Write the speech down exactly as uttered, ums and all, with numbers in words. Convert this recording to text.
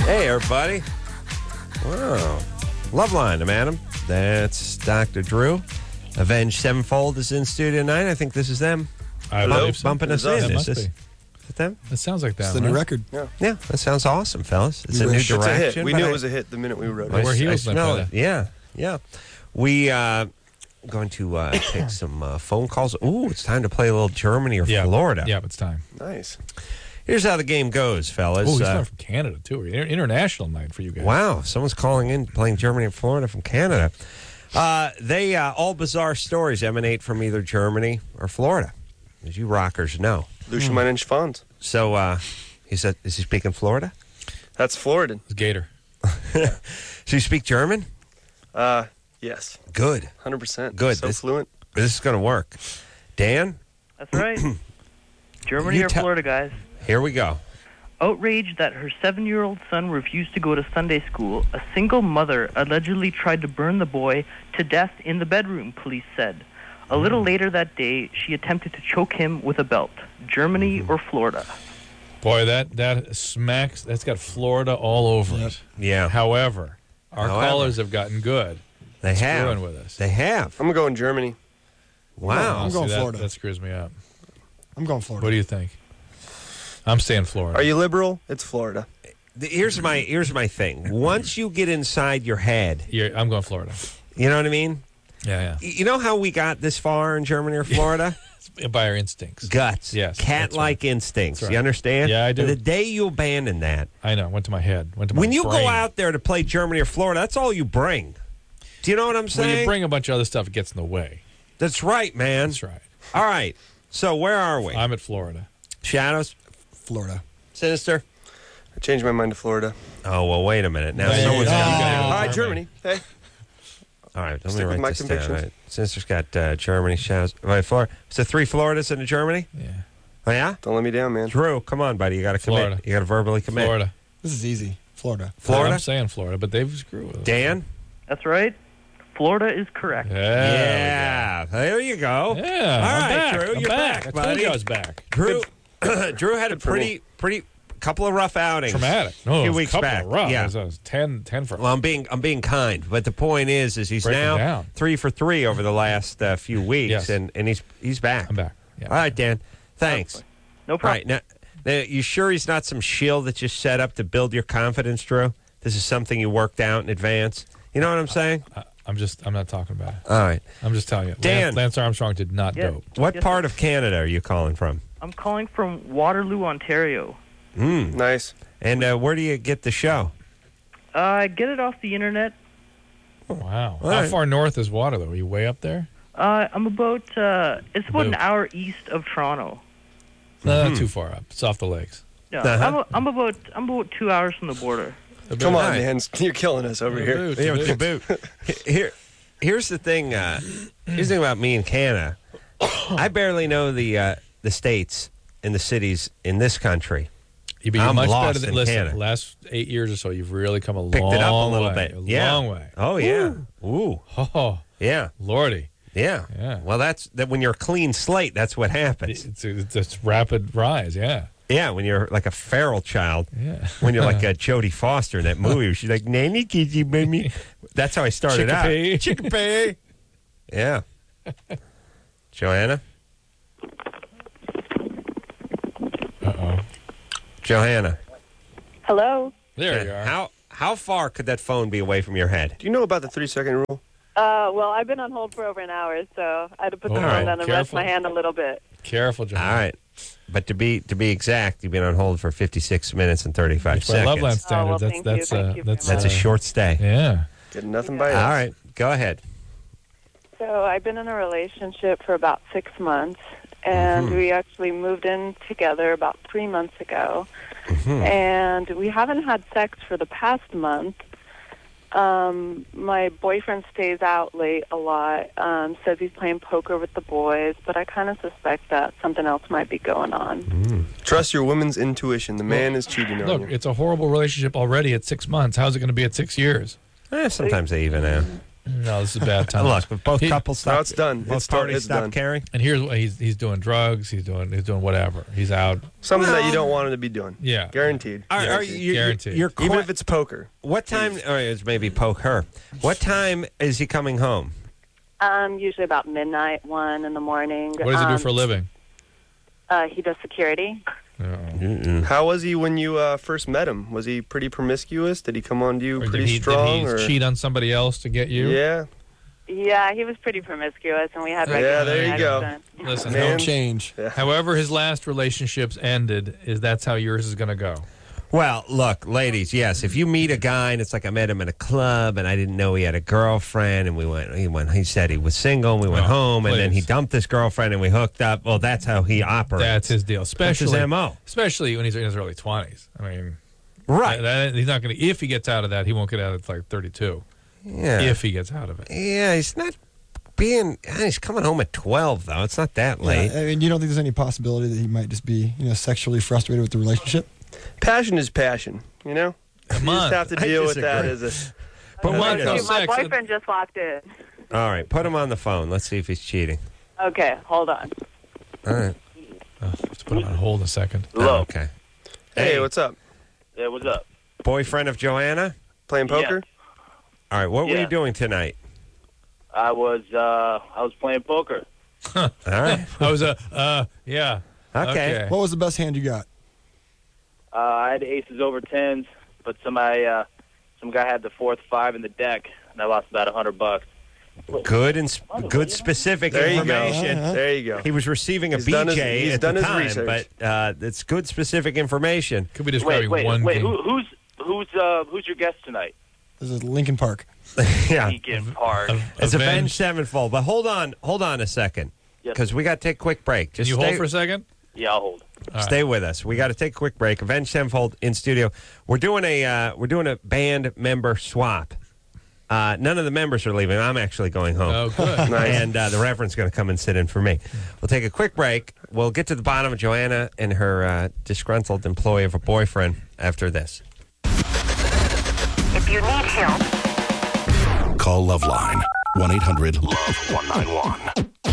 Hey, everybody. Wow. Loveline, I'm Adam. That's Doctor Drew. Avenged Sevenfold is in studio tonight. I think this is them. I Bump, believe so. bumping us That in. must Is this, be. is it them? It sounds like that. It's the right? new record. Yeah. Yeah, that sounds awesome, fellas. It's We a new wish. It's a direction. It's a hit. We but knew I- it was a hit the minute we wrote it. I, Where I heels smell limp it. Yeah, yeah. We uh going to uh, take some uh, phone calls. Ooh, it's time to play a little Germany or Yeah. Florida. Yeah, it's time. Nice. Here's how the game goes, fellas. Oh, he's Uh, coming from Canada, too. Inter- international night for you guys. Wow, someone's calling in, playing Germany and Florida from Canada. Uh, they uh, all bizarre stories emanate from either Germany or Florida, as you rockers know. Lucia mm. Schwanz. So, uh, he said, is he speaking Florida? That's Floridan. It's Gator. So you speak German? Uh, yes. Good. one hundred percent. Good. So This- fluent. This is going to work. Dan, That's right. Germany You or tell- Florida, guys. here we go. Outraged that her seven-year-old son refused to go to Sunday school, a single mother allegedly tried to burn the boy to death in the bedroom, police said. A little later that day, she attempted to choke him with a belt. Germany or Florida? Boy, that, that smacks, that's got Florida all over Yep. it. Yeah, However, our However. callers have gotten good. they have. Screwing with us. They have. I'm going to go in Germany. Wow. I'm See, going that, Florida. That screws me up. I'm going Florida. What do you think? I'm saying Florida. Are you liberal? It's Florida. The- Here's my here's my thing. Once you get inside your head, You're, I'm going Florida. you know what I mean? Yeah, Y- You know how we got this far in Germany or Florida? yeah. By our instincts. Guts. Yes, Cat-like instincts. That's right. You understand? Yeah, I do. And the day you abandon that, I know. Went to my head. Went to my when you brain. go out there to play Germany or Florida, that's all you bring. Do you know what I'm When saying? you bring a bunch of other stuff, it gets in the way. that's right, man. That's right. All right. So where are we? I'm at Florida. Shadows? Florida. Sinister? I changed my mind to Florida. Oh, well, wait a minute. Now Hey, someone's oh. got You gotta go All right, Germany. Germany. Hey. All right, let me Stick with write my this down. convictions. All right. Sinister's got uh, Germany, Shadows. Right, Florida. So three Floridas and a Germany? Yeah. Oh, yeah? Don't let me down, man. Drew, come on, buddy. You got to commit. Florida. You got to verbally commit. Florida. This is easy. Florida. Florida? I'm saying Florida, but they've screwed with us. Dan? That's right. Florida is correct. Yeah. Yeah. There you go. Yeah. All I'm right, back. Drew, I'm you're back. back, I buddy. told you I was back. Drew, Drew had a Good for pretty, me. pretty couple of rough outings. Traumatic. No, A it few was weeks a couple back. Of rough. Yeah. It was, it was ten, ten for Well, I'm being, I'm being kind, but the point is, is he's Breaking now down. three for three over the last uh, few weeks, Yes. and, and he's he's back. I'm back. Yeah. All right, Dan. Thanks. No All problem. right, now, now, you sure he's not some shield that you set up to build your confidence, Drew? This is something you worked out in advance. You know what I'm saying? I, I'm just, I'm not talking about it. All right. I'm just telling you. Dan. Lance, Lance Armstrong did not Yeah. dope. What Yes, part sir. of Canada are you calling from? I'm calling from Waterloo, Ontario. Mm. Nice. And uh, where do you get the show? Uh, I get it off the internet. Wow. All How right. far north is Waterloo? Are you way up there? Uh, I'm about, uh, it's about an Boop. hour east of Toronto. No, not too far up. It's off the lakes. No, Uh-huh. I'm, a, I'm about I'm about two hours from the border. Come on, All right. man. You're killing us over here. Yeah, with the boot. Here, here's the thing. Uh, here's the thing about me and Canada. I barely know the uh, the states and the cities in this country. You'd be I'm much lost better than in listen. Canada. Last eight years or so, you've really come a Picked long it up a little way. bit. A Yeah. long way. Oh yeah. Ooh. Oh, Yeah. lordy. Yeah. Yeah. Well, that's that. When you're a clean slate, that's what happens. It's, it's, it's rapid rise. Yeah. Yeah. When you're like a feral child. Yeah. When you're like a Jodie Foster in that movie, she's like, "Nanny, kitty, baby." That's how I started out. Chickapee. Chickapee. Yeah. Joanna. Uh-oh. Johanna. Hello. There you are. How how far could that phone be away from your head? Do you know about the three second rule? Uh, well, I've been on hold for over an hour, so I had to put the All phone right, down and careful. rest my hand a little bit. Careful, John. All right. But to be to be exact, you've been on hold for fifty-six minutes and thirty-five By seconds. Loveland Oh, well, standards, that's thank you, that's thank uh, you very that's That's a uh, short stay. Yeah. Getting nothing by All us. right. Go ahead. So I've been in a relationship for about six months, and Mhm. we actually moved in together about three months ago. Mhm. And we haven't had sex for the past month. Um, my boyfriend stays out late a lot, um, says he's playing poker with the boys, but I kind of suspect that something else might be going on. Mm. Trust your woman's intuition. The man is cheating on Look, you. it's a horrible relationship already at six months. How's it going to be at six years? Eh, sometimes they even out. No, this is a bad time. Look, if both He- couples stop. No, it's done. Both It's done. parties It's stop done. caring. And here's what he's he's doing drugs. He's doing he's doing whatever. He's out. Something that you don't want him to be doing. Yeah. Guaranteed. Are, are Guaranteed. you, Guaranteed. You're Even quite- if it's poker. what time? Or it's maybe poke her. What time is he coming home? Um, usually about midnight, one in the morning. What does he do Um, for a living? Uh, he does security. Oh. How was he when you uh, first met him? Was he pretty promiscuous? Did he come on to you Or did pretty he, strong? did or? he cheat on somebody else to get you? Yeah. Yeah, he was pretty promiscuous, and we had Yeah, regular there you sex go. then. Listen, Man. how- Change. however his last relationships ended, is that's how yours is going to go. Well, look, ladies, yes. If you meet a guy and it's like I met him in a club and I didn't know he had a girlfriend and we went, he went, he said he was single and we went Oh, home and then he please. dumped his girlfriend and we hooked up. Well, that's how he operates. That's his deal. That's Especially, his M O. especially when he's in his early twenties. I mean, Right. that- he's not going to. If he gets out of that, he won't get out of it like thirty-two. Yeah. If he gets out of it. Yeah, he's not being. He's coming home at twelve, though. It's not that late. Yeah, I mean, you don't think there's any possibility that he might just be, you know, sexually frustrated with the relationship? Passion is passion, you know? Come You on. just have to I deal with that disagree. as a... But Come wait on, a no minute. Dude, my sex. boyfriend just walked in. All right, put him on the phone. Let's see if he's cheating. Okay, hold on. All right. Oh, let's put him on hold a second. Oh, okay. Hey, what's up? Hey, what's up? Boyfriend of Joanna? Playing poker? All right, what were Yeah. you doing tonight? I was uh, I was playing poker. All right. I was a, uh, yeah. Okay. What was the best hand you got? Uh, I had aces over tens, but somebody, uh, some guy had the fourth five in the deck, and I lost about a hundred bucks. Good and sp- good specific There you go. information. Uh-huh. There you go. He was receiving a He's B J done his- he's at done the his time, research. but uh, it's good specific information. Could be Wait, describing wait, one wait. game. Who, who's who's uh, who's your guest tonight? This is Lincoln Park. yeah. Deacon Park. Av- It's Avenged Avenged. Sevenfold. But hold on, hold on a second, Yes. because we got to take a quick break. Can Just you stay, hold for a second? Yeah, I'll hold. All stay with us. We got to take a quick break. Avenged Sevenfold in studio. We're doing a uh, we're doing a band member swap. Uh, none of the members are leaving. I'm actually going home. Oh, good. Nice. And uh, the Reverend's going to come and sit in for me. We'll take a quick break. We'll get to the bottom of Joanna and her uh, disgruntled employee of a boyfriend after this. If you need help, Call Loveline. one eight hundred love one nine one.